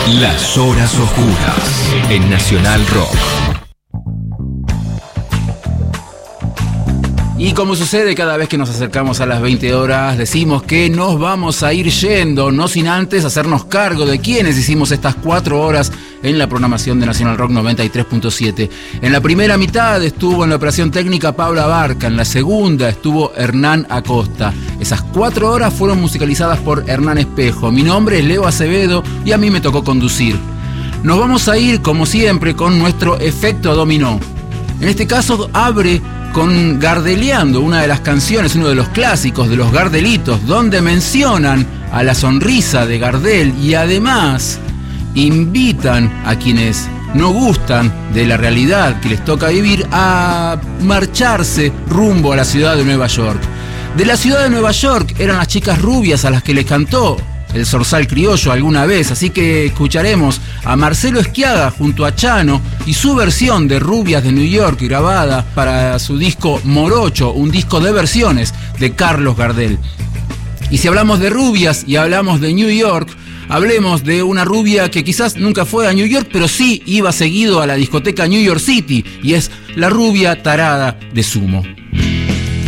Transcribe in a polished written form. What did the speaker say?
Las horas oscuras en Nacional Rock. Y como sucede cada vez que nos acercamos a las 20 horas, decimos que nos vamos a ir yendo, no sin antes hacernos cargo de quienes hicimos estas 4 horas en la programación de Nacional Rock 93.7. En la primera mitad estuvo en la operación técnica Paula Barca, en la segunda estuvo Hernán Acosta. Esas 4 horas fueron musicalizadas por Hernán Espejo. Mi nombre es Leo Acevedo y a mí me tocó conducir. Nos vamos a ir, como siempre, con nuestro efecto dominó. En este caso abre con Gardeleando, una de las canciones, uno de los clásicos de los Gardelitos, donde mencionan a la sonrisa de Gardel y además invitan a quienes no gustan de la realidad que les toca vivir a marcharse rumbo a la ciudad de Nueva York. De la ciudad de Nueva York eran las chicas rubias a las que le cantó el Zorzal Criollo alguna vez, así que escucharemos a Marcelo Schiaga junto a Chano y su versión de Rubias de New York, grabada para su disco Morocho, un disco de versiones de Carlos Gardel. Y si hablamos de rubias y hablamos de New York, hablemos de una rubia que quizás nunca fue a New York, pero sí iba seguido a la discoteca New York City, y es la rubia tarada de Sumo.